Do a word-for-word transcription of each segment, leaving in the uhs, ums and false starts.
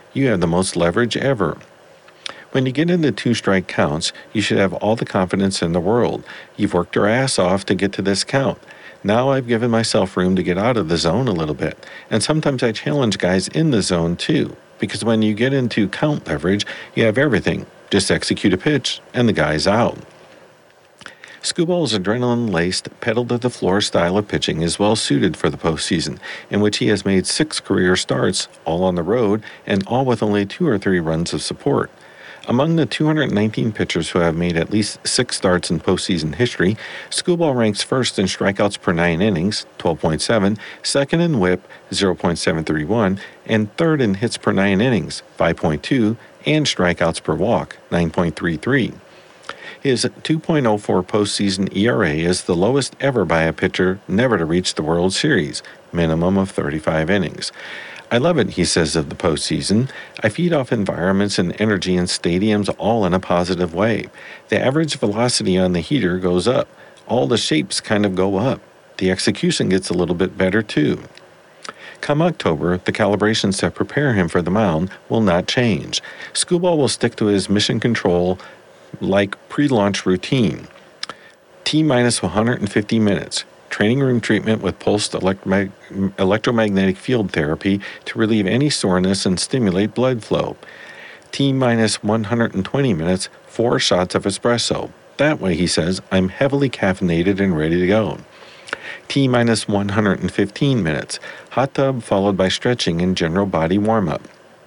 You have the most leverage ever. When you get into two strike counts, you should have all the confidence in the world. You've worked your ass off to get to this count. Now I've given myself room to get out of the zone a little bit. And sometimes I challenge guys in the zone too, because when you get into count leverage, you have everything. Just execute a pitch, and the guy's out. Skubal's adrenaline-laced, pedal-to-the-floor style of pitching is well suited for the postseason, in which he has made six career starts, all on the road, and all with only two or three runs of support. Among the two hundred nineteen pitchers who have made at least six starts in postseason history, Skubal ranks first in strikeouts per nine innings, twelve point seven, second in whip, zero point seven three one, and third in hits per nine innings, five point two, and strikeouts per walk, nine point three three. His two point oh four postseason E R A is the lowest ever by a pitcher never to reach the World Series, minimum of thirty-five innings. I love it, he says of the postseason. I feed off environments and energy in stadiums all in a positive way. The average velocity on the heater goes up. All the shapes kind of go up. The execution gets a little bit better too. Come October, the calibrations that prepare him for the mound will not change. Skubal will stick to his mission control like pre-launch routine. T minus one hundred fifty minutes. Training room treatment with pulsed electromag- electromagnetic field therapy to relieve any soreness and stimulate blood flow. T minus one hundred twenty minutes, four shots of espresso. That way, he says, I'm heavily caffeinated and ready to go. T minus one hundred fifteen minutes, hot tub followed by stretching and general body warm-up.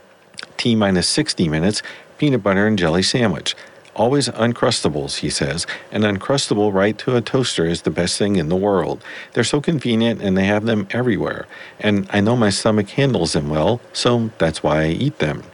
T minus sixty minutes, peanut butter and jelly sandwich. Always Uncrustables, he says. An Uncrustable right to a toaster is the best thing in the world. They're so convenient and they have them everywhere. And I know my stomach handles them well, so that's why I eat them.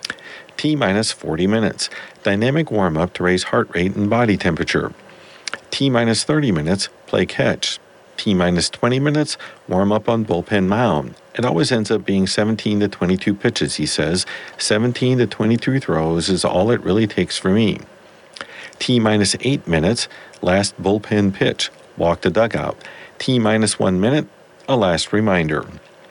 T minus forty minutes. Dynamic warm-up to raise heart rate and body temperature. T minus thirty minutes. Play catch. T minus twenty minutes. Warm up on bullpen mound. It always ends up being seventeen to twenty-two pitches, he says. seventeen to twenty-two throws is all it really takes for me. T minus eight minutes, last bullpen pitch, walk the dugout. T minus one minute, a last reminder.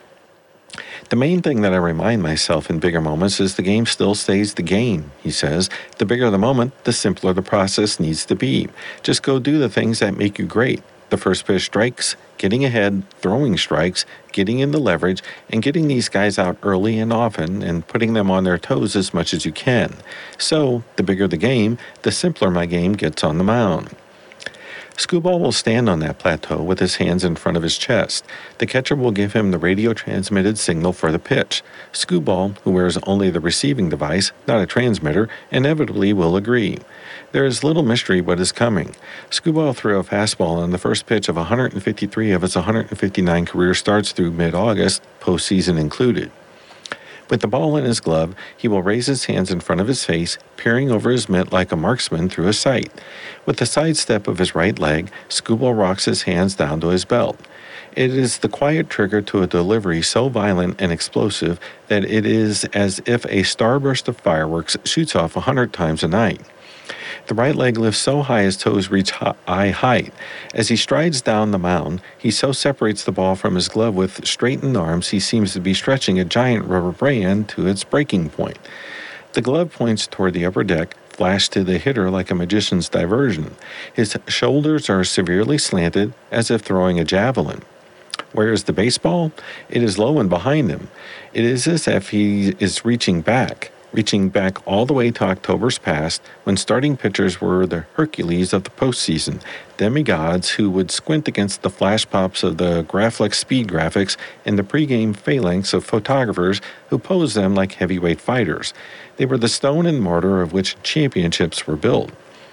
The main thing that I remind myself in bigger moments is the game still stays the game, he says. The bigger the moment, the simpler the process needs to be. Just go do the things that make you great. The first pitch strikes, getting ahead, throwing strikes, getting into leverage, and getting these guys out early and often and putting them on their toes as much as you can. So, the bigger the game, the simpler my game gets on the mound. Skubal will stand on that plateau with his hands in front of his chest. The catcher will give him the radio-transmitted signal for the pitch. Skubal, who wears only the receiving device, not a transmitter, inevitably will agree. There is little mystery what is coming. Skubal threw a fastball on the first pitch of one hundred fifty-three of his one hundred fifty-nine career starts through mid-August, postseason included. With the ball in his glove, he will raise his hands in front of his face, peering over his mitt like a marksman through a sight. With the sidestep of his right leg, Skubal rocks his hands down to his belt. It is the quiet trigger to a delivery so violent and explosive that it is as if a starburst of fireworks shoots off a hundred times a night. The right leg lifts so high his toes reach eye height. As he strides down the mound, he so separates the ball from his glove with straightened arms he seems to be stretching a giant rubber band to its breaking point. The glove points toward the upper deck, flashed to the hitter like a magician's diversion. His shoulders are severely slanted, as if throwing a javelin. Where is the baseball? It is low and behind him. It is as if he is reaching back. reaching back all the way to October's past when starting pitchers were the Hercules of the postseason, demigods who would squint against the flash pops of the Graflex speed graphics and the pregame phalanx of photographers who posed them like heavyweight fighters. They were the stone and mortar of which championships were built.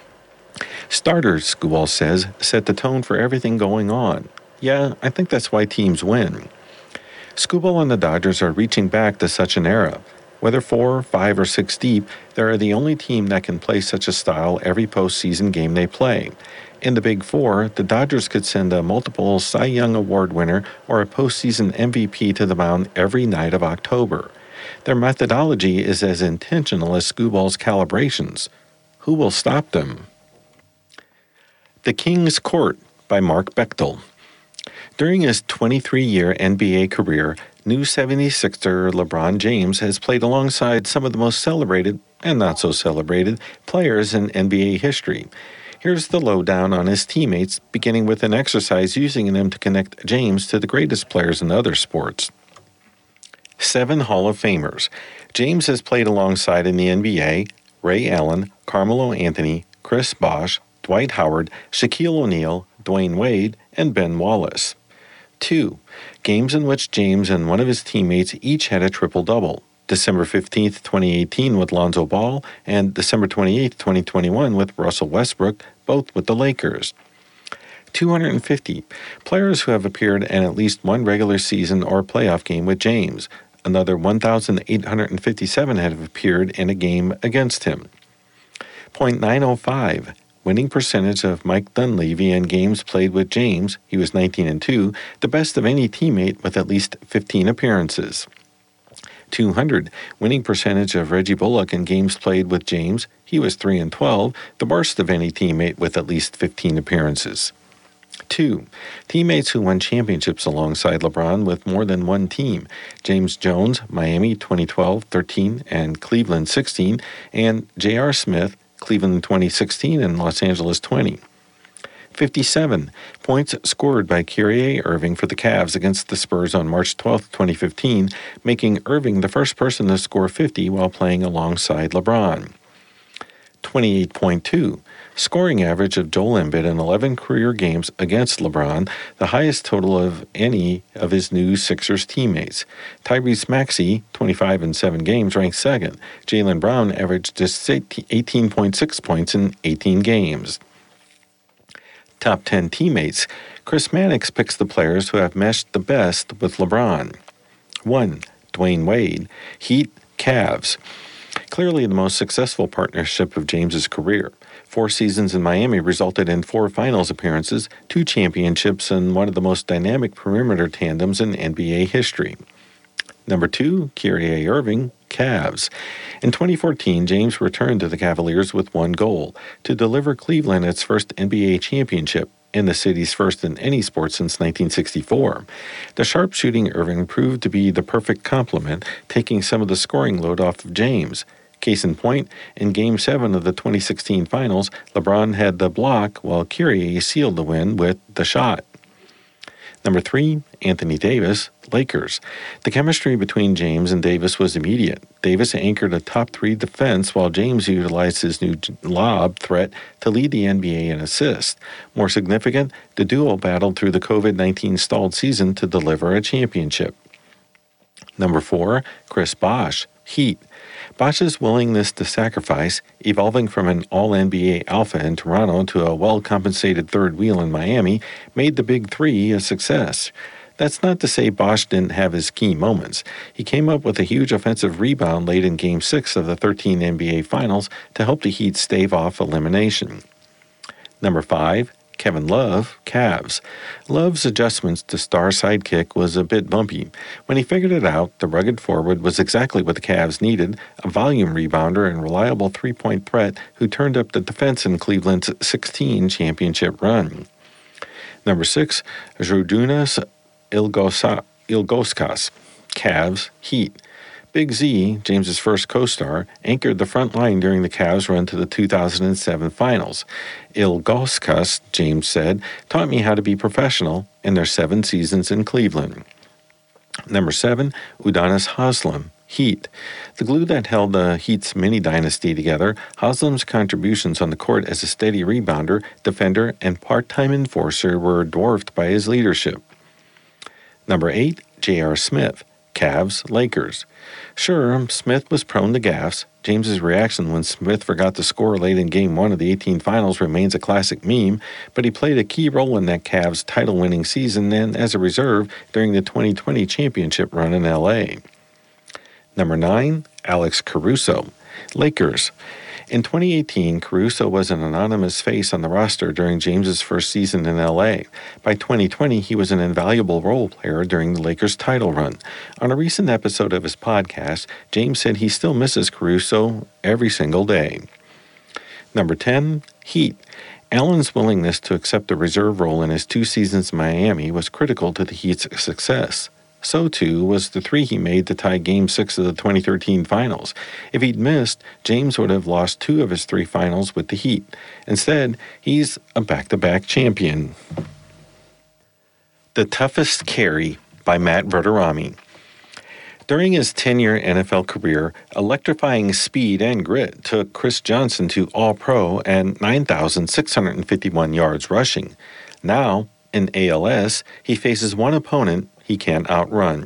Starters, Skubal says, set the tone for everything going on. Yeah, I think that's why teams win. Skubal and the Dodgers are reaching back to such an era. Whether four, five, or six deep, they are the only team that can play such a style every postseason game they play. In the Big Four, the Dodgers could send a multiple Cy Young Award winner or a postseason M V P to the mound every night of October. Their methodology is as intentional as Skubal's calibrations. Who will stop them? The King's Court by Mark Bechtel. During his twenty-three-year N B A career, new seventy-sixer LeBron James has played alongside some of the most celebrated and not so celebrated players in N B A history. Here's the lowdown on his teammates, beginning with an exercise using them to connect James to the greatest players in other sports. Seven Hall of Famers. James has played alongside in the N B A Ray Allen, Carmelo Anthony, Chris Bosh, Dwight Howard, Shaquille O'Neal, Dwayne Wade, and Ben Wallace. Two. Games in which James and one of his teammates each had a triple-double. December fifteenth, twenty eighteen with Lonzo Ball, and December twenty-eighth, twenty twenty-one with Russell Westbrook, both with the Lakers. two hundred fifty. Players who have appeared in at least one regular season or playoff game with James. Another one thousand eight hundred fifty-seven have appeared in a game against him. point nine oh five. Winning percentage of Mike Dunleavy in games played with James. He was nineteen and two, the best of any teammate with at least fifteen appearances. two hundred. Winning percentage of Reggie Bullock in games played with James. He was three and twelve, the worst of any teammate with at least fifteen appearances. Two. Teammates who won championships alongside LeBron with more than one team. James Jones, Miami twenty twelve, thirteen, and Cleveland sixteen, and J R. Smith, Cleveland twenty sixteen and Los Angeles twenty. fifty-seven. Points scored by Kyrie Irving for the Cavs against the Spurs on March twelfth, twenty fifteen, making Irving the first person to score fifty while playing alongside LeBron. twenty-eight point two. Scoring average of Joel Embiid in eleven career games against LeBron, the highest total of any of his new Sixers teammates. Tyrese Maxey, twenty-five in seven games, ranked second. Jaylen Brown averaged just eighteen point six points in eighteen games. Top ten teammates. Chris Mannix picks the players who have meshed the best with LeBron. one. Dwayne Wade. Heat, Cavs. Clearly the most successful partnership of James's career. Four seasons in Miami resulted in four finals appearances, two championships, and one of the most dynamic perimeter tandems in N B A history. Number two, Kyrie Irving, Cavs. In twenty fourteen, James returned to the Cavaliers with one goal, to deliver Cleveland its first N B A championship, and the city's first in any sport since nineteen sixty-four. The sharpshooting Irving proved to be the perfect complement, taking some of the scoring load off of James. Case in point, in Game seven of the twenty sixteen Finals, LeBron had the block while Kyrie sealed the win with the shot. Number three, Anthony Davis, Lakers. The chemistry between James and Davis was immediate. Davis anchored a top three defense while James utilized his new lob threat to lead the N B A in assists. More significant, the duo battled through the covid nineteen stalled season to deliver a championship. Number four, Chris Bosh, Heat. Bosh's willingness to sacrifice, evolving from an all-N B A alpha in Toronto to a well-compensated third wheel in Miami, made the Big Three a success. That's not to say Bosh didn't have his key moments. He came up with a huge offensive rebound late in Game six of the thirteen N B A Finals to help the Heat stave off elimination. Number five, Kevin Love, Cavs. Love's adjustments to star sidekick was a bit bumpy. When he figured it out, the rugged forward was exactly what the Cavs needed, a volume rebounder and reliable three-point threat who turned up the defense in Cleveland's sixteen championship run. Number six, Zydrunas Ilgauskas, Cavs, Heat. Big Z, James's first co-star, anchored the front line during the Cavs' run to the two thousand seven Finals. Ilgauskas, James said, taught me how to be professional in their seven seasons in Cleveland. Number seven, Udonis Haslem, Heat. The glue that held the Heat's mini-dynasty together, Haslem's contributions on the court as a steady rebounder, defender, and part-time enforcer were dwarfed by his leadership. Number eight, J R. Smith, Cavs, Lakers. Sure, Smith was prone to gaffes. James's reaction when Smith forgot to score late in Game one of the eighteen Finals remains a classic meme, but he played a key role in that Cavs title-winning season and as a reserve during the twenty twenty championship run in L A. Number nine, Alex Caruso, Lakers. In twenty eighteen, Caruso was an anonymous face on the roster during James's first season in L A. By twenty twenty, he was an invaluable role player during the Lakers' title run. On a recent episode of his podcast, James said he still misses Caruso every single day. Number ten, Heat. Allen's willingness to accept a reserve role in his two seasons in Miami was critical to the Heat's success. So, too, was the three he made to tie Game six of the twenty thirteen Finals. If he'd missed, James would have lost two of his three finals with the Heat. Instead, he's a back-to-back champion. The Toughest Carry by Matt Verderami. During his ten-year N F L career, electrifying speed and grit took Chris Johnson to All-Pro and nine thousand six hundred fifty-one yards rushing. Now, in A L S, he faces one opponent he can't outrun.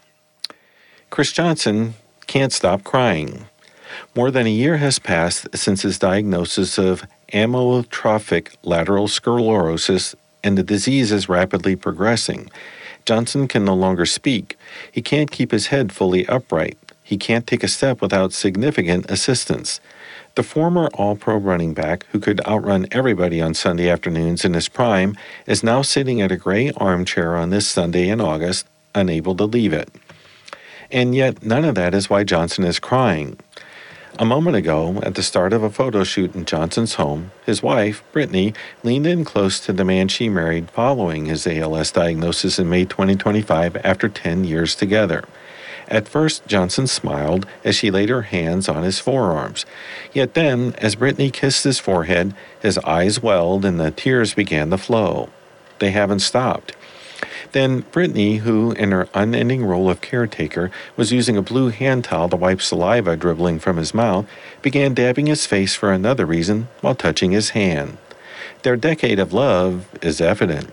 Chris Johnson can't stop crying. More than a year has passed since his diagnosis of amyotrophic lateral sclerosis, and the disease is rapidly progressing. Johnson can no longer speak. He can't keep his head fully upright. He can't take a step without significant assistance. The former All-Pro running back, who could outrun everybody on Sunday afternoons in his prime, is now sitting at a gray armchair on this Sunday in August, unable to leave it. And yet, none of that is why Johnson is crying. A moment ago, at the start of a photo shoot in Johnson's home, his wife, Brittany, leaned in close to the man she married following his A L S diagnosis in May twenty twenty-five after ten years together. At first, Johnson smiled as she laid her hands on his forearms. Yet then, as Brittany kissed his forehead, his eyes welled and the tears began to flow. They haven't stopped. Then Brittany, who, in her unending role of caretaker, was using a blue hand towel to wipe saliva dribbling from his mouth, began dabbing his face for another reason while touching his hand. Their decade of love is evident.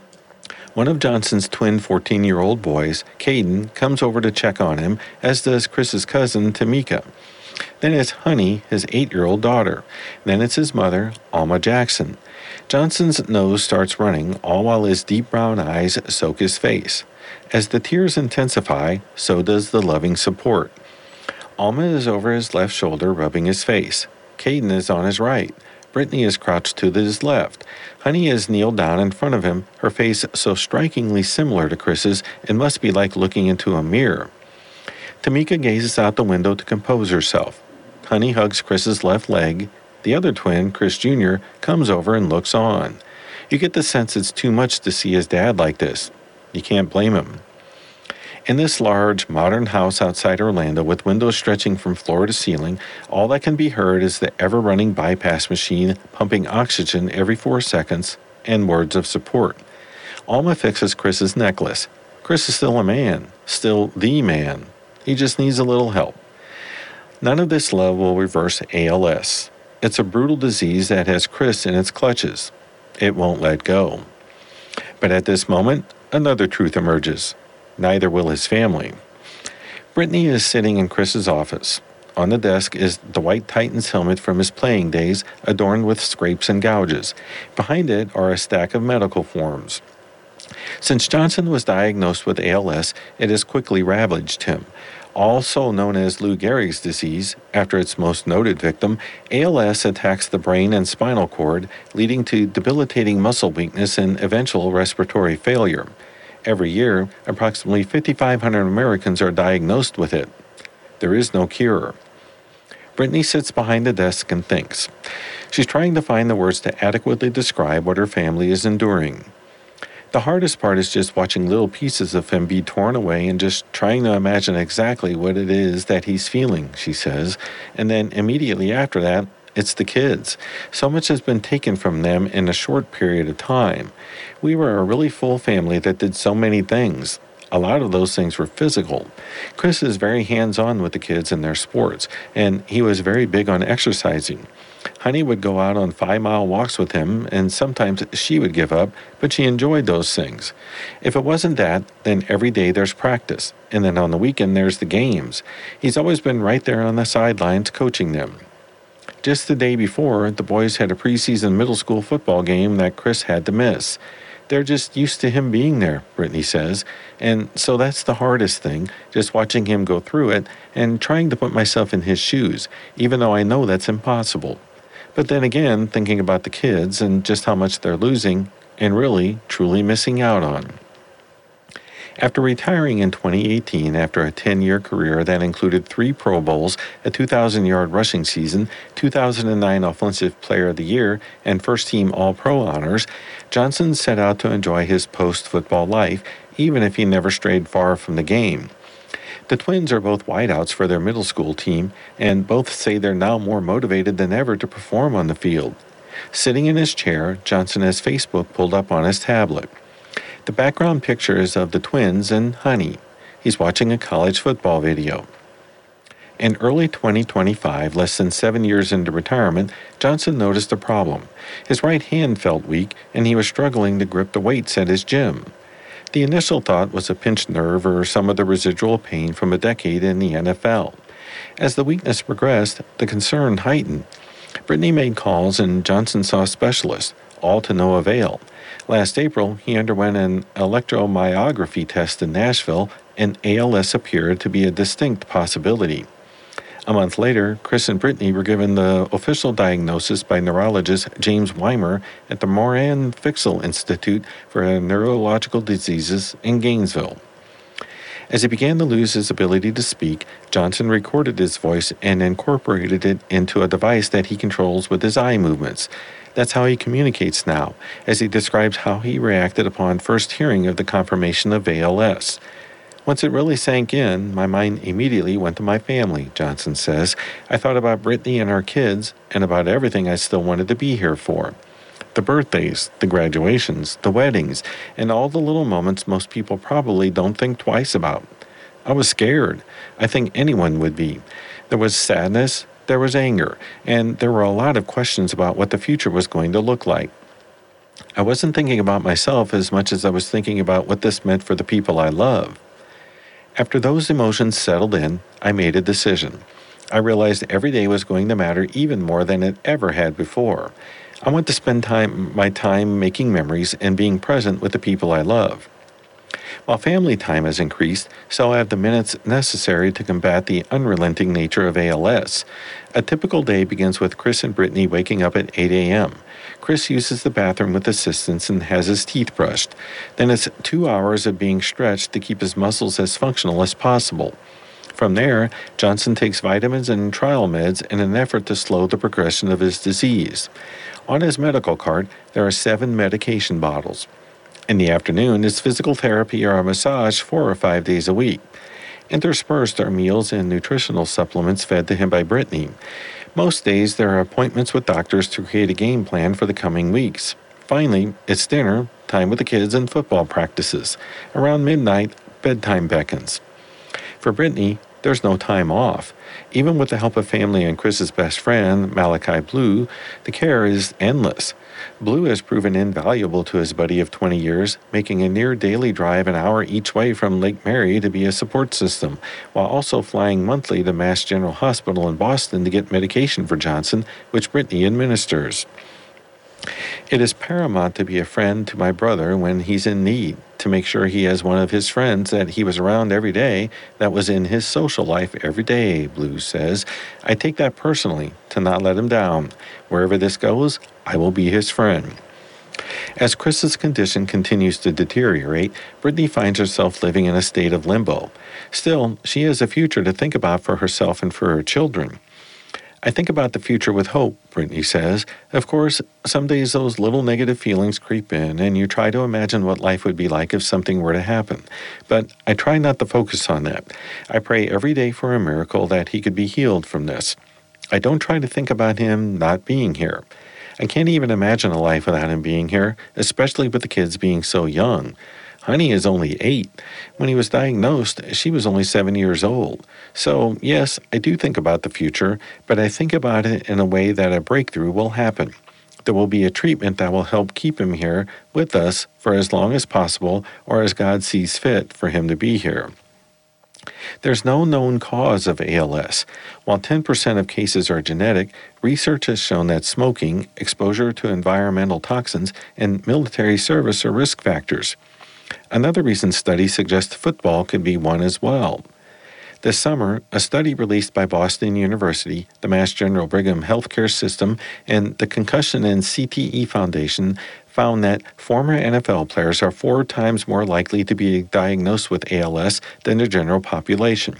One of Johnson's twin fourteen-year-old boys, Caden, comes over to check on him, as does Chris's cousin, Tamika. Then it's Honey, his eight-year-old daughter. Then it's his mother, Alma Jackson. Johnson's nose starts running, all while his deep brown eyes soak his face. As the tears intensify, so does the loving support. Alma is over his left shoulder, rubbing his face. Caden is on his right. Brittany is crouched to his left. Honey is kneeled down in front of him, her face so strikingly similar to Chris's it must be like looking into a mirror. Tamika gazes out the window to compose herself. Honey hugs Chris's left leg. The other twin, Chris Junior, comes over and looks on. You get the sense it's too much to see his dad like this. You can't blame him. In this large, modern house outside Orlando with windows stretching from floor to ceiling, all that can be heard is the ever-running bypass machine pumping oxygen every four seconds and words of support. Alma fixes Chris's necklace. Chris is still a man, still the man. He just needs a little help. None of this love will reverse A L S. It's a brutal disease that has Chris in its clutches. It won't let go. But at this moment, another truth emerges. Neither will his family. Brittany is sitting in Chris's office. On the desk is the white Titans helmet from his playing days, adorned with scrapes and gouges. Behind it are a stack of medical forms. Since Johnson was diagnosed with A L S, it has quickly ravaged him. Also known as Lou Gehrig's disease, after its most noted victim, A L S attacks the brain and spinal cord, leading to debilitating muscle weakness and eventual respiratory failure. Every year, approximately five thousand five hundred Americans are diagnosed with it. There is no cure. Brittany sits behind the desk and thinks. She's trying to find the words to adequately describe what her family is enduring. The hardest part is just watching little pieces of him be torn away and just trying to imagine exactly what it is that he's feeling, she says. And then immediately after that, it's the kids. So much has been taken from them in a short period of time. We were a really full family that did so many things. A lot of those things were physical. Chris is very hands-on with the kids and their sports, and he was very big on exercising. Honey would go out on five-mile walks with him, and sometimes she would give up, but she enjoyed those things. If it wasn't that, then every day there's practice, and then on the weekend there's the games. He's always been right there on the sidelines coaching them. Just the day before, the boys had a preseason middle school football game that Chris had to miss. They're just used to him being there, Brittany says, and so that's the hardest thing, just watching him go through it and trying to put myself in his shoes, even though I know that's impossible. But then again, thinking about the kids and just how much they're losing and really, truly missing out on. After retiring in twenty eighteen after a ten-year career that included three Pro Bowls, a two thousand-yard rushing season, two thousand nine Offensive Player of the Year, and first-team All-Pro honors, Johnson set out to enjoy his post-football life, even if he never strayed far from the game. The Twins are both wideouts for their middle school team, and both say they're now more motivated than ever to perform on the field. Sitting in his chair, Johnson has Facebook pulled up on his tablet. The background picture is of the Twins and Honey. He's watching a college football video. In early twenty twenty-five, less than seven years into retirement, Johnson noticed a problem. His right hand felt weak, and he was struggling to grip the weights at his gym. The initial thought was a pinched nerve or some of the residual pain from a decade in the N F L. As the weakness progressed, the concern heightened. Brittany made calls, and Johnson saw specialists, all to no avail. Last April, he underwent an electromyography test in Nashville, and A L S appeared to be a distinct possibility. A month later, Chris and Brittany were given the official diagnosis by neurologist James Weimer at the Moran Fixel Institute for Neurological Diseases in Gainesville. As he began to lose his ability to speak, Johnson recorded his voice and incorporated it into a device that he controls with his eye movements. That's how he communicates now, as he describes how he reacted upon first hearing of the confirmation of A L S. Once it really sank in, my mind immediately went to my family, Johnson says. I thought about Brittany and our kids, and about everything I still wanted to be here for. The birthdays, the graduations, the weddings, and all the little moments most people probably don't think twice about. I was scared. I think anyone would be. There was sadness, there was anger, and there were a lot of questions about what the future was going to look like. I wasn't thinking about myself as much as I was thinking about what this meant for the people I love. After those emotions settled in, I made a decision. I realized every day was going to matter even more than it ever had before. I want to spend time, my time making memories and being present with the people I love. While family time has increased, so have the minutes necessary to combat the unrelenting nature of A L S. A typical day begins with Chris and Brittany waking up at eight a.m. Chris uses the bathroom with assistance and has his teeth brushed. Then it's two hours of being stretched to keep his muscles as functional as possible. From there, Johnson takes vitamins and trial meds in an effort to slow the progression of his disease. On his medical card, there are seven medication bottles. In the afternoon, it's physical therapy or a massage four or five days a week. Interspersed are meals and nutritional supplements fed to him by Brittany. Most days, there are appointments with doctors to create a game plan for the coming weeks. Finally, it's dinner, time with the kids, and football practices. Around midnight, bedtime beckons. For Brittany, there's no time off. Even with the help of family and Chris's best friend, Malachi Blue, the care is endless. Blue has proven invaluable to his buddy of twenty years, making a near-daily drive an hour each way from Lake Mary to be a support system, while also flying monthly to Mass General Hospital in Boston to get medication for Johnson, which Brittany administers. It is paramount to be a friend to my brother when he's in need, to make sure he has one of his friends that he was around every day that was in his social life every day, Blue says. I take that personally, to not let him down. Wherever this goes, I will be his friend. As Chris's condition continues to deteriorate, Brittany finds herself living in a state of limbo. Still, she has a future to think about for herself and for her children. I think about the future with hope, Brittany says. Of course, some days those little negative feelings creep in, and you try to imagine what life would be like if something were to happen. But I try not to focus on that. I pray every day for a miracle that he could be healed from this. I don't try to think about him not being here. I can't even imagine a life without him being here, especially with the kids being so young. Honey is only eight. When he was diagnosed, she was only seven years old. So, yes, I do think about the future, but I think about it in a way that a breakthrough will happen. There will be a treatment that will help keep him here with us for as long as possible, or as God sees fit for him to be here. There's no known cause of A L S. While ten percent of cases are genetic, research has shown that smoking, exposure to environmental toxins, and military service are risk factors. Another recent study suggests football could be one as well. This summer, a study released by Boston University, the Mass General Brigham Healthcare System, and the Concussion and C T E Foundation found that former N F L players are four times more likely to be diagnosed with A L S than the general population.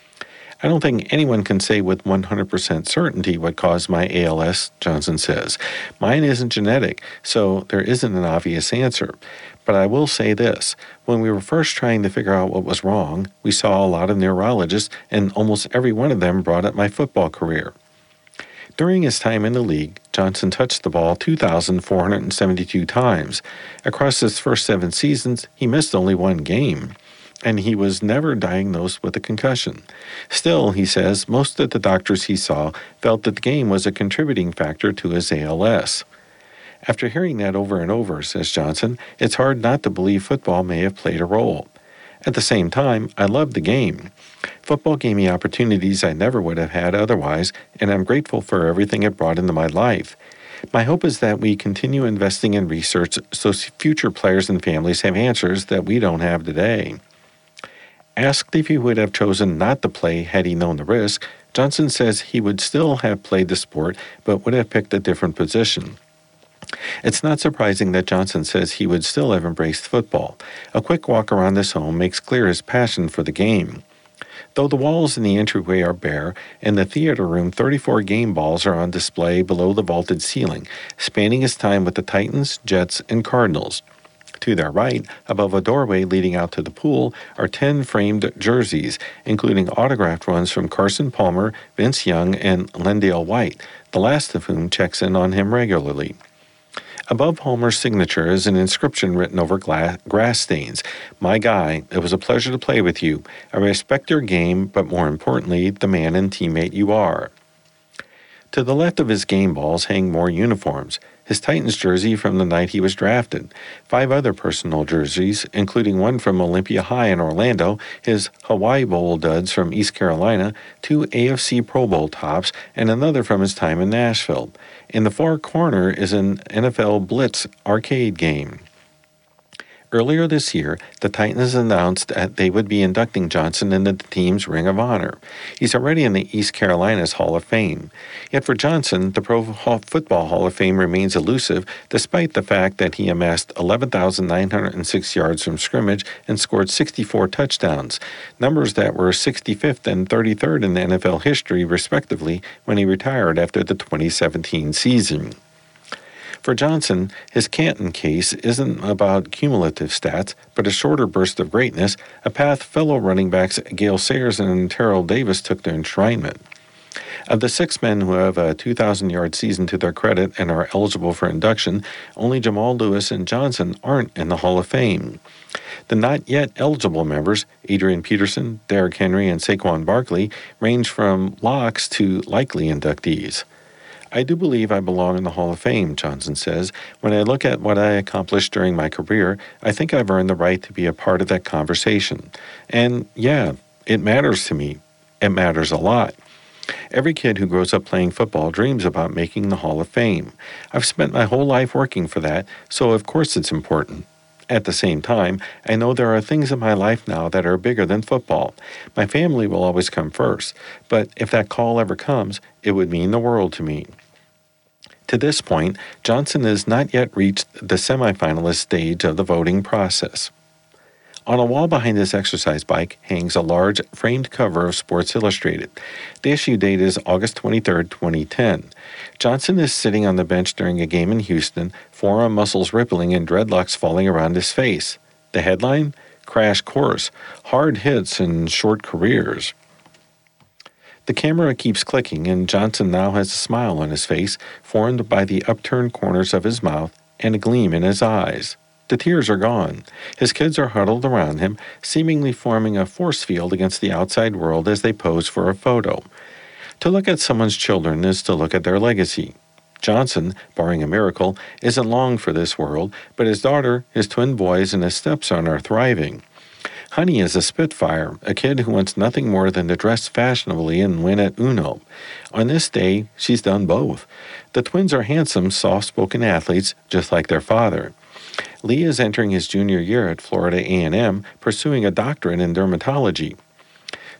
I don't think anyone can say with one hundred percent certainty what caused my A L S, Johnson says. Mine isn't genetic, so there isn't an obvious answer. But I will say this. When we were first trying to figure out what was wrong, we saw a lot of neurologists, and almost every one of them brought up my football career. During his time in the league, Johnson touched the ball two thousand four hundred seventy-two times. Across his first seven seasons, he missed only one game, and he was never diagnosed with a concussion. Still, he says, most of the doctors he saw felt that the game was a contributing factor to his A L S. After hearing that over and over, says Johnson, it's hard not to believe football may have played a role. At the same time, I love the game. Football gave me opportunities I never would have had otherwise, and I'm grateful for everything it brought into my life. My hope is that we continue investing in research so future players and families have answers that we don't have today. Asked if he would have chosen not to play had he known the risk, Johnson says he would still have played the sport but would have picked a different position. It's not surprising that Johnson says he would still have embraced football. A quick walk around his home makes clear his passion for the game. Though the walls in the entryway are bare, in the theater room thirty-four game balls are on display below the vaulted ceiling, spanning his time with the Titans, Jets, and Cardinals. To their right, above a doorway leading out to the pool, are ten framed jerseys, including autographed ones from Carson Palmer, Vince Young, and Lendale White, the last of whom checks in on him regularly. Above Homer's signature is an inscription written over gla- grass stains. My guy, it was a pleasure to play with you. I respect your game, but more importantly, the man and teammate you are. To the left of his game balls hang more uniforms. His Titans jersey from the night he was drafted, five other personal jerseys, including one from Olympia High in Orlando, his Hawaii Bowl duds from East Carolina, two A F C Pro Bowl tops, and another from his time in Nashville. In the far corner is an N F L Blitz arcade game. Earlier this year, the Titans announced that they would be inducting Johnson into the team's Ring of Honor. He's already in the East Carolina's Hall of Fame. Yet for Johnson, the Pro Football Hall of Fame remains elusive despite the fact that he amassed eleven thousand nine hundred six yards from scrimmage and scored sixty-four touchdowns, numbers that were sixty-fifth and thirty-third in the N F L history, respectively, when he retired after the twenty seventeen season. For Johnson, his Canton case isn't about cumulative stats, but a shorter burst of greatness, a path fellow running backs Gale Sayers and Terrell Davis took to enshrinement. Of the six men who have a two thousand yard season to their credit and are eligible for induction, only Jamal Lewis and Johnson aren't in the Hall of Fame. The not yet eligible members, Adrian Peterson, Derrick Henry, and Saquon Barkley, range from locks to likely inductees. I do believe I belong in the Hall of Fame, Johnson says. When I look at what I accomplished during my career, I think I've earned the right to be a part of that conversation. And yeah, it matters to me. It matters a lot. Every kid who grows up playing football dreams about making the Hall of Fame. I've spent my whole life working for that, so of course it's important. At the same time, I know there are things in my life now that are bigger than football. My family will always come first, but if that call ever comes, it would mean the world to me. To this point, Johnson has not yet reached the semifinalist stage of the voting process. On a wall behind his exercise bike hangs a large framed cover of Sports Illustrated. The issue date is August twenty-third, twenty ten. Johnson is sitting on the bench during a game in Houston, forearm muscles rippling and dreadlocks falling around his face. The headline? Crash Course, Hard Hits and Short Careers. The camera keeps clicking, and Johnson now has a smile on his face, formed by the upturned corners of his mouth and a gleam in his eyes. The tears are gone. His kids are huddled around him, seemingly forming a force field against the outside world as they pose for a photo. To look at someone's children is to look at their legacy. Johnson, barring a miracle, isn't long for this world, but his daughter, his twin boys, and his stepson are thriving. Honey is a spitfire, a kid who wants nothing more than to dress fashionably and win at Uno. On this day, she's done both. The twins are handsome, soft-spoken athletes, just like their father. Lee is entering his junior year at Florida A and M, pursuing a doctorate in dermatology.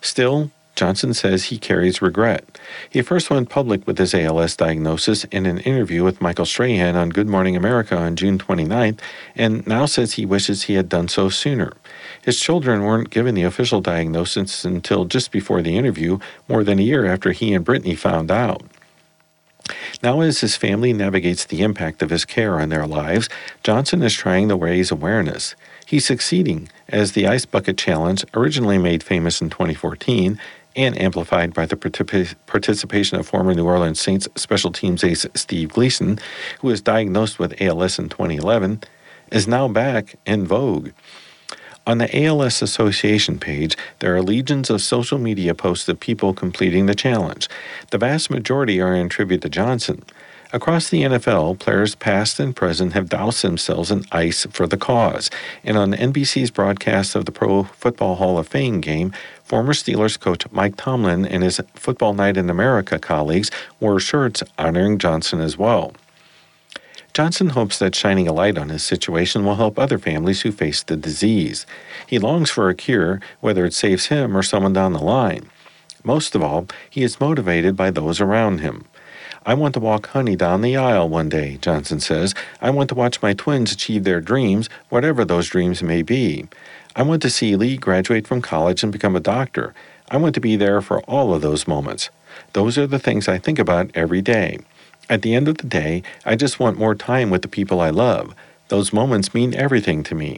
Still, Johnson says he carries regret. He first went public with his A L S diagnosis in an interview with Michael Strahan on Good Morning America on June twenty-ninth, and now says he wishes he had done so sooner. His children weren't given the official diagnosis until just before the interview, more than a year after he and Brittany found out. Now, as his family navigates the impact of his care on their lives, Johnson is trying to raise awareness. He's succeeding, as the Ice Bucket Challenge, originally made famous in twenty fourteen, and amplified by the particip- participation of former New Orleans Saints special teams ace Steve Gleason, who was diagnosed with A L S in twenty eleven, is now back in vogue. On the A L S Association page, there are legions of social media posts of people completing the challenge. The vast majority are in tribute to Johnson. Across the N F L, players past and present have doused themselves in ice for the cause. And on N B C's broadcast of the Pro Football Hall of Fame game, former Steelers coach Mike Tomlin and his Football Night in America colleagues wore shirts honoring Johnson as well. Johnson hopes that shining a light on his situation will help other families who face the disease. He longs for a cure, whether it saves him or someone down the line. Most of all, he is motivated by those around him. I want to walk Honey down the aisle one day, Johnson says. I want to watch my twins achieve their dreams, whatever those dreams may be. I want to see Lee graduate from college and become a doctor. I want to be there for all of those moments. Those are the things I think about every day. At the end of the day, I just want more time with the people I love. Those moments mean everything to me.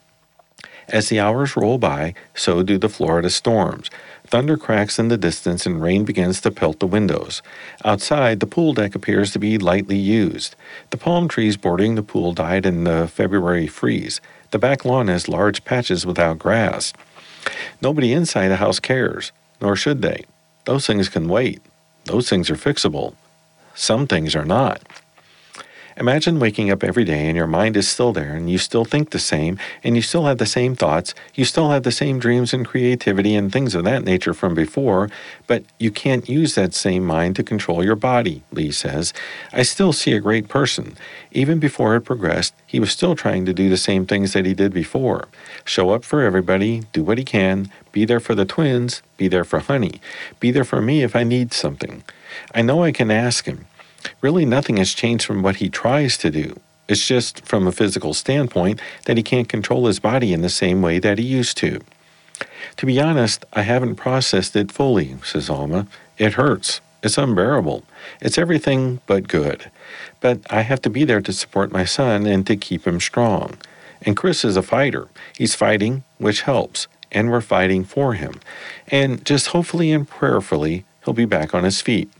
As the hours roll by, so do the Florida storms. Thunder cracks in the distance and rain begins to pelt the windows. Outside, the pool deck appears to be lightly used. The palm trees bordering the pool died in the February freeze. The back lawn has large patches without grass. Nobody inside the house cares, nor should they. Those things can wait. Those things are fixable. Some things are not. Imagine waking up every day and your mind is still there and you still think the same and you still have the same thoughts, you still have the same dreams and creativity and things of that nature from before, but you can't use that same mind to control your body, Lee says. I still see a great person. Even before it progressed, he was still trying to do the same things that he did before. Show up for everybody, do what he can, be there for the twins, be there for Honey, be there for me if I need something. I know I can ask him. Really, nothing has changed from what he tries to do. It's just, from a physical standpoint, that he can't control his body in the same way that he used to. To be honest, I haven't processed it fully, says Alma. It hurts. It's unbearable. It's everything but good. But I have to be there to support my son and to keep him strong. And Chris is a fighter. He's fighting, which helps, and we're fighting for him. And just hopefully and prayerfully, he'll be back on his feet.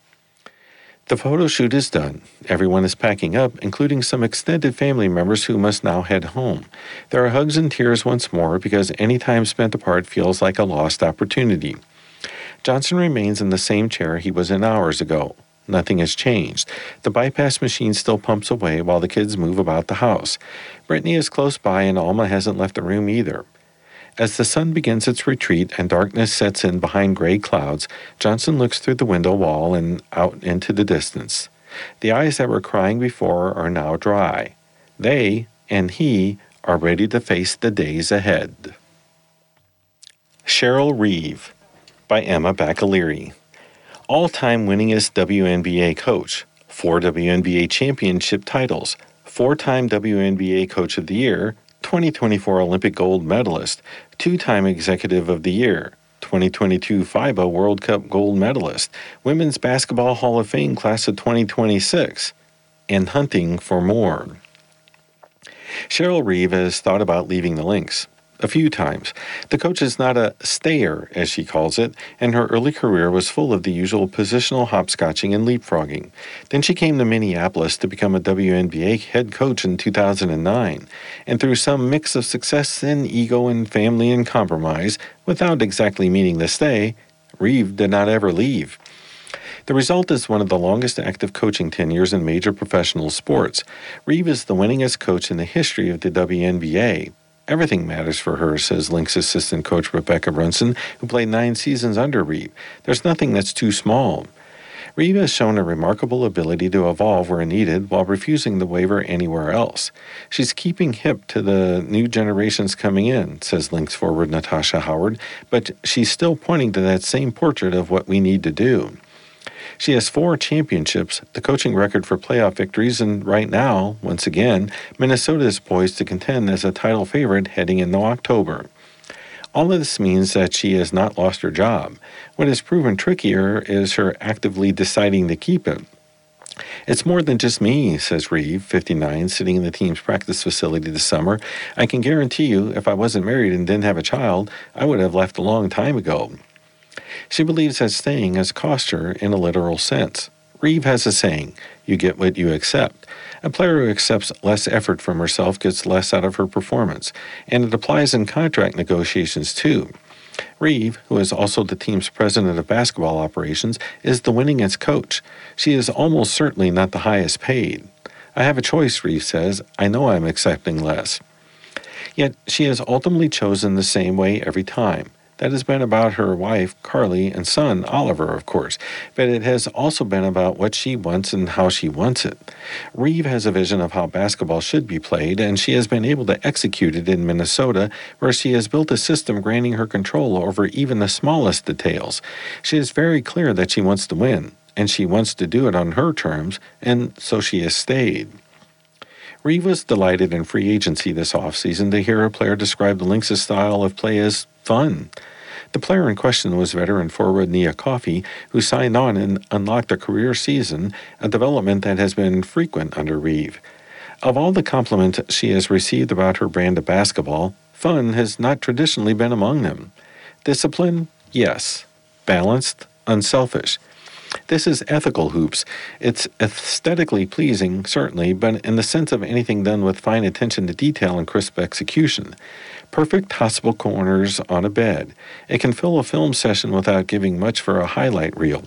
The photo shoot is done. Everyone is packing up, including some extended family members who must now head home. There are hugs and tears once more because any time spent apart feels like a lost opportunity. Johnson remains in the same chair he was in hours ago. Nothing has changed. The bypass machine still pumps away while the kids move about the house. Brittany is close by and Alma hasn't left the room either. As the sun begins its retreat and darkness sets in behind gray clouds, Johnson looks through the window wall and out into the distance. The eyes that were crying before are now dry. They, and he, are ready to face the days ahead. Cheryl Reeve by Emma Bacaleary. All-time winningest W N B A coach, four W N B A championship titles, four-time W N B A Coach of the Year, twenty twenty-four Olympic gold medalist, two-time Executive of the Year, twenty twenty-two FIBA World Cup gold medalist, Women's Basketball Hall of Fame class of twenty twenty-six, and hunting for more. Cheryl Reeve has thought about leaving the Lynx a few times. The coach is not a stayer, as she calls it, and her early career was full of the usual positional hopscotching and leapfrogging. Then she came to Minneapolis to become a W N B A head coach in two thousand nine, and through some mix of success and ego and family and compromise, without exactly meaning to stay, Reeve did not ever leave. The result is one of the longest active coaching tenures in major professional sports. Reeve is the winningest coach in the history of the W N B A. Everything matters for her, says Lynx assistant coach Rebecca Brunson, who played nine seasons under Reeve. There's nothing that's too small. Reeve has shown a remarkable ability to evolve where needed while refusing to waver anywhere else. She's keeping hip to the new generations coming in, says Lynx forward Natasha Howard, but she's still pointing to that same portrait of what we need to do. She has four championships, the coaching record for playoff victories, and right now, once again, Minnesota is poised to contend as a title favorite heading into October. All of this means that she has not lost her job. What has proven trickier is her actively deciding to keep it. It's more than just me, says Reeve, fifty-nine, sitting in the team's practice facility this summer. I can guarantee you, if I wasn't married and didn't have a child, I would have left a long time ago. She believes that staying has cost her in a literal sense. Reeve has a saying, you get what you accept. A player who accepts less effort from herself gets less out of her performance, and it applies in contract negotiations too. Reeve, who is also the team's president of basketball operations, is the winningest coach. She is almost certainly not the highest paid. I have a choice, Reeve says. I know I'm accepting less. Yet she has ultimately chosen the same way every time. That has been about her wife, Carly, and son, Oliver, of course, but it has also been about what she wants and how she wants it. Reeve has a vision of how basketball should be played, and she has been able to execute it in Minnesota, where she has built a system granting her control over even the smallest details. She is very clear that she wants to win, and she wants to do it on her terms, and so she has stayed. Reeve was delighted in free agency this offseason to hear a player describe the Lynx's style of play as fun. The player in question was veteran forward Nia Coffey, who signed on and unlocked a career season, a development that has been frequent under Reeve. Of all the compliments she has received about her brand of basketball, fun has not traditionally been among them. Discipline? Yes. Balanced? Unselfish. This is ethical hoops. It's aesthetically pleasing, certainly, but in the sense of anything done with fine attention to detail and crisp execution. Perfect possible corners on a bed. It can fill a film session without giving much for a highlight reel.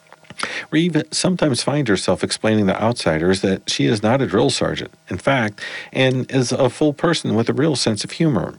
Reeve sometimes finds herself explaining to outsiders that she is not a drill sergeant, in fact, and is a full person with a real sense of humor.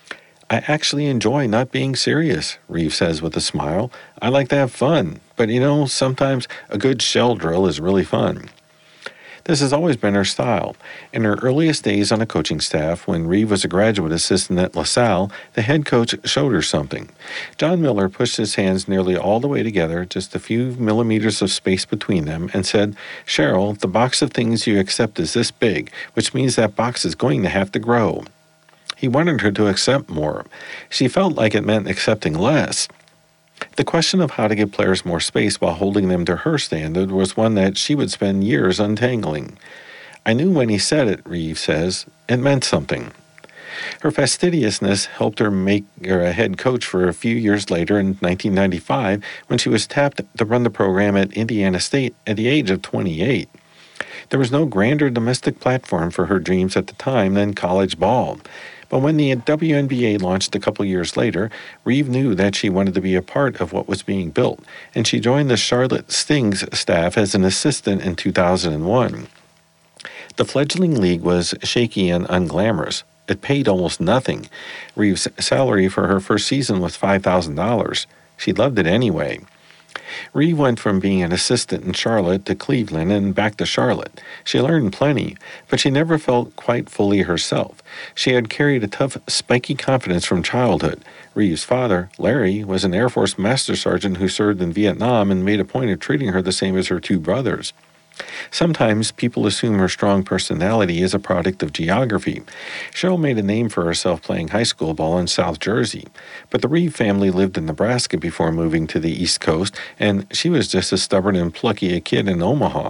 I actually enjoy not being serious, Reeve says with a smile. I like to have fun, but you know, sometimes a good shell drill is really fun. This has always been her style. In her earliest days on a coaching staff, when Reeve was a graduate assistant at LaSalle, the head coach showed her something. John Miller pushed his hands nearly all the way together, just a few millimeters of space between them, and said, Cheryl, the box of things you accept is this big, which means that box is going to have to grow. He wanted her to accept more. She felt like it meant accepting less. The question of how to give players more space while holding them to her standard was one that she would spend years untangling. I knew when he said it, Reeve says, it meant something. Her fastidiousness helped her make her a head coach for a few years later in nineteen ninety-five when she was tapped to run the program at Indiana State at the age of twenty-eight. There was no grander domestic platform for her dreams at the time than college ball. But when the W N B A launched a couple years later, Reeve knew that she wanted to be a part of what was being built, and she joined the Charlotte Stings staff as an assistant in two thousand one. The fledgling league was shaky and unglamorous. It paid almost nothing. Reeve's salary for her first season was five thousand dollars. She loved it anyway. Reeve went from being an assistant in Charlotte to Cleveland and back to Charlotte. She learned plenty, but she never felt quite fully herself. She had carried a tough, spiky confidence from childhood. Reeve's father, Larry, was an Air Force Master Sergeant who served in Vietnam and made a point of treating her the same as her two brothers. Sometimes people assume her strong personality is a product of geography. Cheryl made a name for herself playing high school ball in South Jersey, but the Reeve family lived in Nebraska before moving to the East Coast, and she was just as stubborn and plucky a kid in Omaha.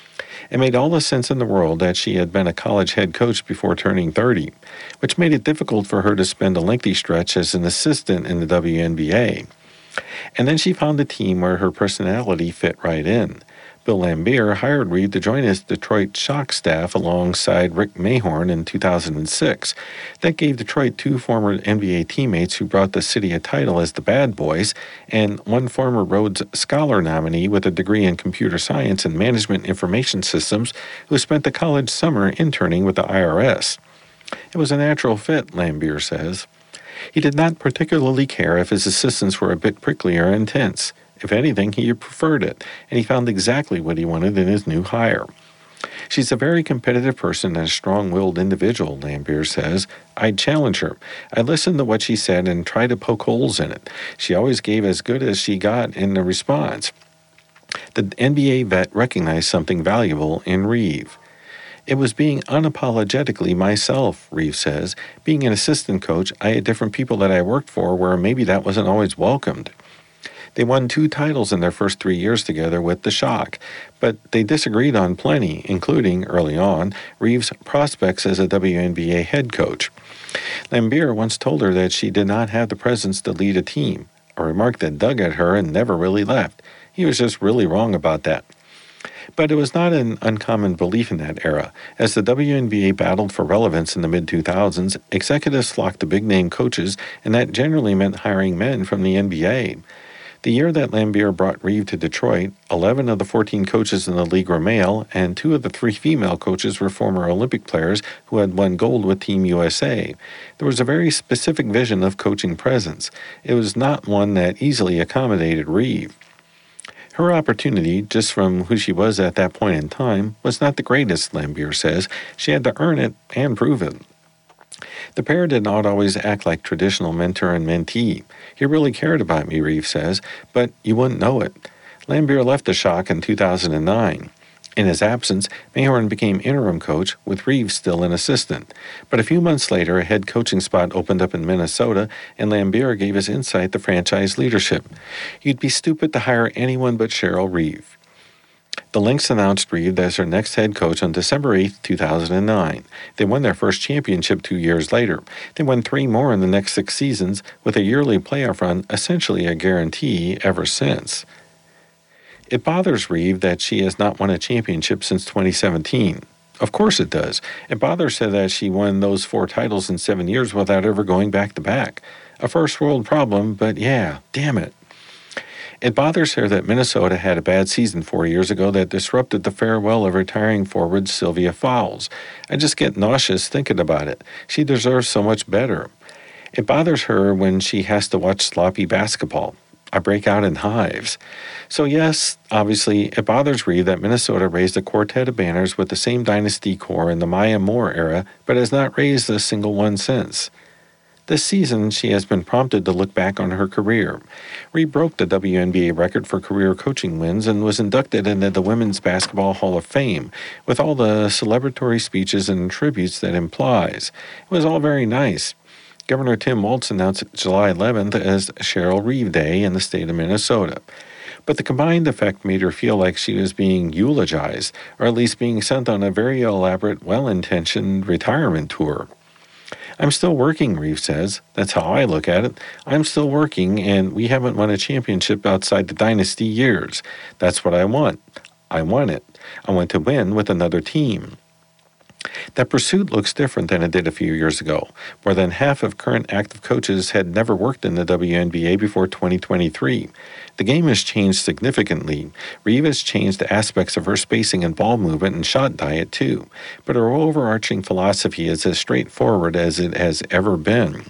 It made all the sense in the world that she had been a college head coach before turning thirty, which made it difficult for her to spend a lengthy stretch as an assistant in the W N B A. And then she found a team where her personality fit right in. Bill Laimbeer hired Reeve to join his Detroit Shock staff alongside Rick Mahorn in two thousand six. That gave Detroit two former N B A teammates who brought the city a title as the Bad Boys, and one former Rhodes Scholar nominee with a degree in computer science and management information systems who spent the college summer interning with the I R S. It was a natural fit, Laimbeer says. He did not particularly care if his assistants were a bit prickly or intense. If anything, he preferred it, and he found exactly what he wanted in his new hire. She's a very competitive person and a strong-willed individual, Lambier says. I'd challenge her. I'd listen to what she said and try to poke holes in it. She always gave as good as she got in the response. The N B A vet recognized something valuable in Reeve. It was being unapologetically myself, Reeve says. Being an assistant coach, I had different people that I worked for where maybe that wasn't always welcomed. They won two titles in their first three years together with the Shock, but they disagreed on plenty, including, early on, Reeve's prospects as a W N B A head coach. Lambier once told her that she did not have the presence to lead a team, a remark that dug at her and never really left. He was just really wrong about that. But it was not an uncommon belief in that era. As the W N B A battled for relevance in the mid two thousands, executives flocked to big-name coaches, and that generally meant hiring men from the N B A. The year that Lambier brought Reeve to Detroit, eleven of the fourteen coaches in the league were male, and two of the three female coaches were former Olympic players who had won gold with Team U S A. There was a very specific vision of coaching presence. It was not one that easily accommodated Reeve. Her opportunity, just from who she was at that point in time, was not the greatest, Lambier says. She had to earn it and prove it. The pair did not always act like traditional mentor and mentee. He really cared about me, Reeve says, but you wouldn't know it. Lambier left the Shock in two thousand nine. In his absence, Mayhorn became interim coach, with Reeve still an assistant. But a few months later, a head coaching spot opened up in Minnesota, and Lambier gave his insight to franchise leadership. You'd be stupid to hire anyone but Cheryl Reeve. The Lynx announced Reeve as her next head coach on December eighth, two thousand nine. They won their first championship two years later. They won three more in the next six seasons, with a yearly playoff run essentially a guarantee ever since. It bothers Reeve that she has not won a championship since twenty seventeen. Of course it does. It bothers her that she won those four titles in seven years without ever going back-to-back. A first-world problem, but yeah, damn it. It bothers her that Minnesota had a bad season four years ago that disrupted the farewell of retiring forward Sylvia Fowles. I just get nauseous thinking about it. She deserves so much better. It bothers her when she has to watch sloppy basketball. I break out in hives. So yes, obviously, it bothers Reeve that Minnesota raised a quartet of banners with the same dynasty core in the Maya Moore era, but has not raised a single one since. This season, she has been prompted to look back on her career. Reeve broke the W N B A record for career coaching wins and was inducted into the Women's Basketball Hall of Fame, with all the celebratory speeches and tributes that implies. It was all very nice. Governor Tim Walz announced July eleventh as Cheryl Reeve Day in the state of Minnesota. But the combined effect made her feel like she was being eulogized, or at least being sent on a very elaborate, well-intentioned retirement tour. I'm still working, Reeve says. That's how I look at it. I'm still working, and we haven't won a championship outside the dynasty years. That's what I want. I want it. I want to win with another team. That pursuit looks different than it did a few years ago. More than half of current active coaches had never worked in the W N B A before twenty twenty-three. The game has changed significantly. Reeve has changed aspects of her spacing and ball movement and shot diet too, but her overarching philosophy is as straightforward as it has ever been.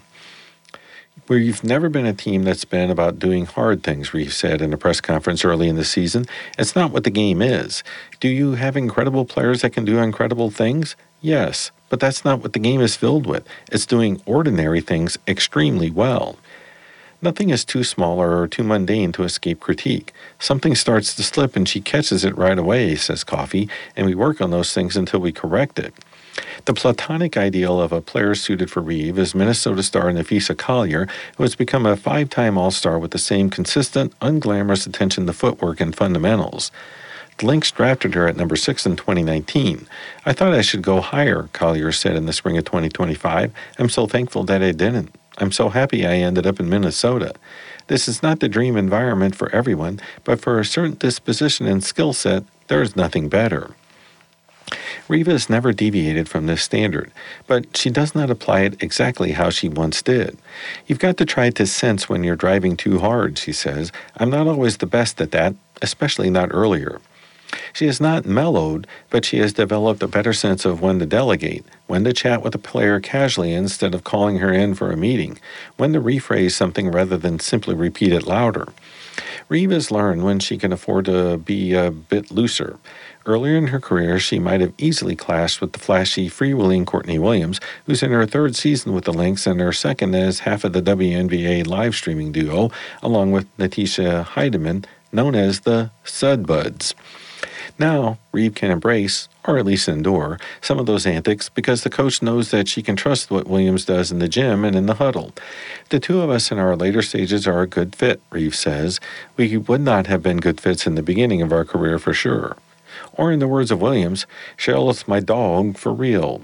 We've never been a team that's been about doing hard things, Reeve said in a press conference early in the season. It's not what the game is. Do you have incredible players that can do incredible things? Yes, but that's not what the game is filled with. It's doing ordinary things extremely well. Nothing is too small or too mundane to escape critique. Something starts to slip and she catches it right away, says Coffey, and we work on those things until we correct it. The platonic ideal of a player suited for Reeve is Minnesota star Napheesa Collier, who has become a five-time All-Star with the same consistent, unglamorous attention to footwork and fundamentals. The Lynx drafted her at number six in twenty nineteen. I thought I should go higher, Collier said in the spring of twenty twenty-five. I'm so thankful that I didn't. I'm so happy I ended up in Minnesota. This is not the dream environment for everyone, but for a certain disposition and skill set, there is nothing better. Reeve has never deviated from this standard, but she does not apply it exactly how she once did. You've got to try to sense when you're driving too hard, she says. I'm not always the best at that, especially not earlier. She has not mellowed, but she has developed a better sense of when to delegate, when to chat with a player casually instead of calling her in for a meeting, when to rephrase something rather than simply repeat it louder. Reeve has learned when she can afford to be a bit looser. Earlier in her career, she might have easily clashed with the flashy, freewheeling Courtney Williams, who's in her third season with the Lynx and her second as half of the W N B A live streaming duo, along with Natisha Heidemann, known as the Sudbuds. Now, Reeve can embrace, or at least endure, some of those antics because the coach knows that she can trust what Williams does in the gym and in the huddle. The two of us in our later stages are a good fit, Reeve says. We would not have been good fits in the beginning of our career for sure. Or in the words of Williams, Cheryl's my dog for real.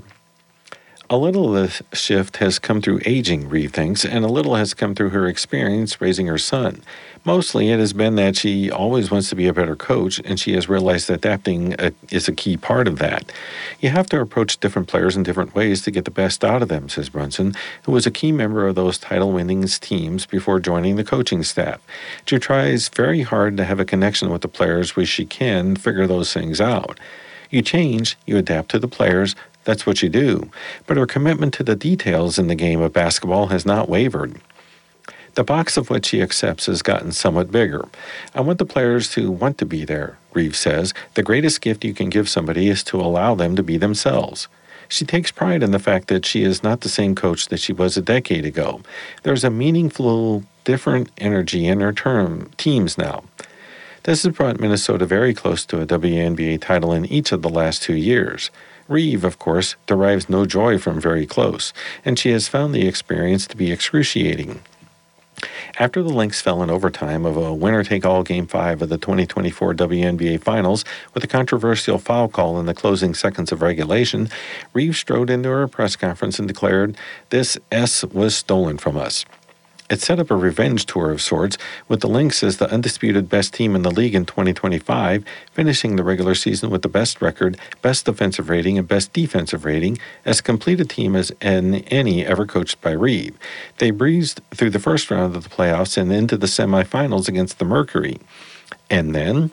A little of the shift has come through aging, Reeve thinks, and a little has come through her experience raising her son. Mostly it has been that she always wants to be a better coach, and she has realized that adapting a, is a key part of that. You have to approach different players in different ways to get the best out of them, says Brunson, who was a key member of those title-winning teams before joining the coaching staff. She tries very hard to have a connection with the players where she can figure those things out. You change, you adapt to the players, that's what you do. But her commitment to the details in the game of basketball has not wavered. The box of what she accepts has gotten somewhat bigger. I want the players to want to be there, Reeve says. The greatest gift you can give somebody is to allow them to be themselves. She takes pride in the fact that she is not the same coach that she was a decade ago. There's a meaningful, different energy in her term teams now. This has brought Minnesota very close to a W N B A title in each of the last two years. Reeve, of course, derives no joy from very close, and she has found the experience to be excruciating. After the Lynx fell in overtime of a winner-take-all Game five of the twenty twenty-four W N B A Finals with a controversial foul call in the closing seconds of regulation, Reeve strode into her press conference and declared, "This S was stolen from us." It set up a revenge tour of sorts, with the Lynx as the undisputed best team in the league in twenty twenty-five, finishing the regular season with the best record, best offensive rating, and best defensive rating, as complete a team as any ever coached by Reeve. They breezed through the first round of the playoffs and into the semifinals against the Mercury. And then,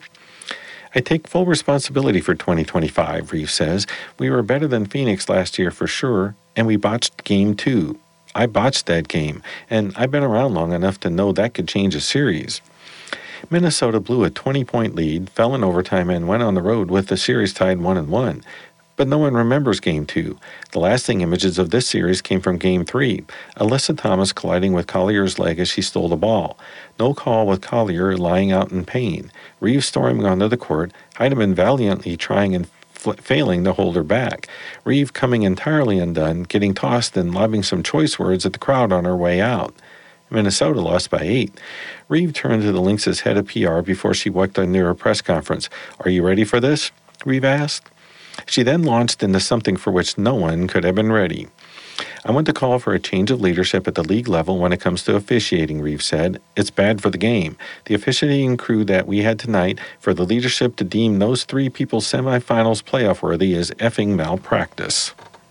I take full responsibility for twenty twenty-five, Reeve says. We were better than Phoenix last year for sure, and we botched game two. I botched that game, and I've been around long enough to know that could change a series. Minnesota blew a twenty-point lead, fell in overtime, and went on the road with the series tied one and one. But no one remembers Game two. The lasting images of this series came from Game three, Alyssa Thomas colliding with Collier's leg as she stole the ball. No call with Collier lying out in pain. Reeve storming onto the court, Heidemann valiantly trying and failing to hold her back. Reeve coming entirely undone, getting tossed and lobbing some choice words at the crowd on her way out. Minnesota lost by eight. Reeve turned to the Lynx's head of P R before she walked into her press conference. "Are you ready for this?" Reeve asked. She then launched into something for which no one could have been ready. "I want to call for a change of leadership at the league level when it comes to officiating," Reeve said. "It's bad for the game. The officiating crew that we had tonight, for the leadership to deem those three people semifinals playoff worthy is effing malpractice."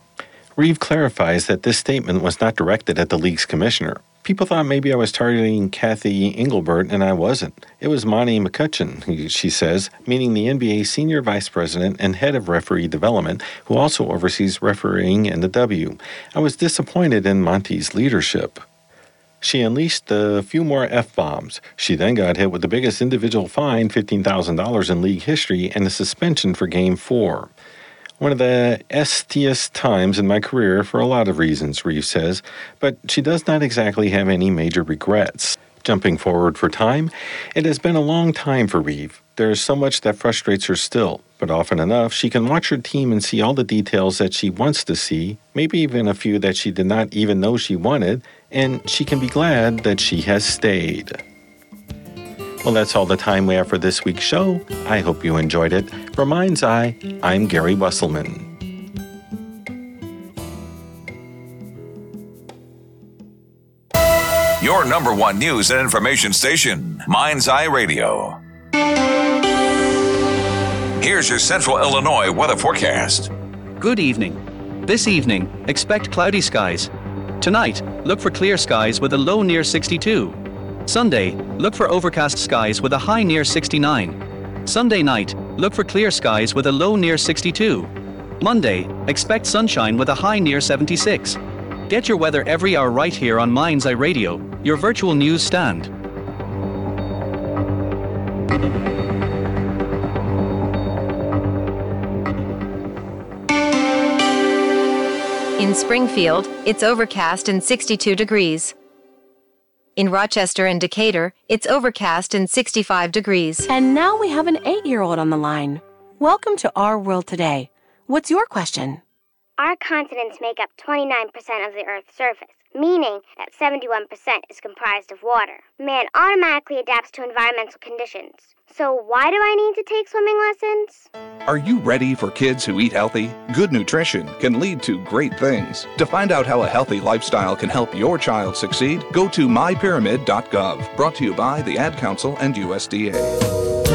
Reeve clarifies that this statement was not directed at the league's commissioner. "People thought maybe I was targeting Kathy Engelbert, and I wasn't. It was Monty McCutcheon," she says, meaning the N B A senior vice president and head of referee development, who also oversees refereeing in the W. "I was disappointed in Monty's leadership." She unleashed a few more F-bombs. She then got hit with the biggest individual fine, fifteen thousand dollars in league history, and a suspension for Game four. "One of the estiest times in my career for a lot of reasons," Reeve says, but she does not exactly have any major regrets. Jumping forward for time, it has been a long time for Reeve. There is so much that frustrates her still, but often enough, she can watch her team and see all the details that she wants to see, maybe even a few that she did not even know she wanted, and she can be glad that she has stayed. Well, that's all the time we have for this week's show. I hope you enjoyed it. For Mind's Eye, I'm Gary Wesselman. Your number one news and information station, Mind's Eye Radio. Here's your Central Illinois weather forecast. Good evening. This evening, expect cloudy skies. Tonight, look for clear skies with a low near sixty-two. Sunday, look for overcast skies with a high near sixty-nine. Sunday night, look for clear skies with a low near sixty-two. Monday, expect sunshine with a high near seventy-six. Get your weather every hour right here on Mind's Eye Radio, your virtual news stand. In Springfield, it's overcast and sixty-two degrees. In Rochester and Decatur, it's overcast and sixty-five degrees. And now we have an eight-year-old on the line. Welcome to Our World Today. What's your question? Our continents make up twenty-nine percent of the Earth's surface, meaning that seventy-one percent is comprised of water. Man automatically adapts to environmental conditions. So why do I need to take swimming lessons? Are you ready for kids who eat healthy? Good nutrition can lead to great things. To find out how a healthy lifestyle can help your child succeed, go to my pyramid dot gov. Brought to you by the Ad Council and U S D A.